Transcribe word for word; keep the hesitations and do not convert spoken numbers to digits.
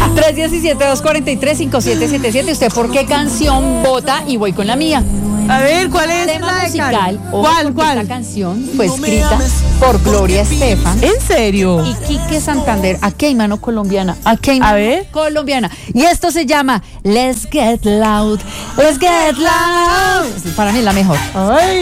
tres diecisiete, dos cuarenta y tres, cincuenta y siete setenta y siete. ¿Usted por qué canción vota? Y voy con la mía. A ver, ¿cuál es Tema la de musical. Karen? Ojo, ¿Cuál, porque cuál? esta canción fue escrita por Gloria Estefan ¿En serio? y Quique Santander. Aquí hay mano colombiana. Aquí hay mano A ver. colombiana. Y esto se llama Let's Get Loud. Let's Get Loud. Para mí es la mejor. Ay.